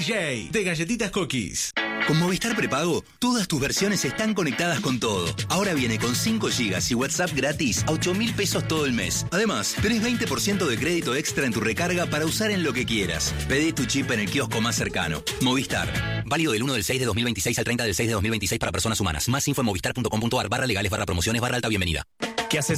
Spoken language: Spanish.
DJ de Galletitas Cookies. Con Movistar Prepago, todas tus versiones están conectadas con todo. Ahora viene con 5 GB y WhatsApp gratis a 8.000 pesos todo el mes. Además, tenés 20% de crédito extra en tu recarga para usar en lo que quieras. Pedí tu chip en el kiosco más cercano. Movistar. Válido del 1 del 6 de 2026 al 30 del 6 de 2026 para personas humanas. Más info en movistar.com.ar/legales/promociones/alta bienvenida. ¿Qué haces?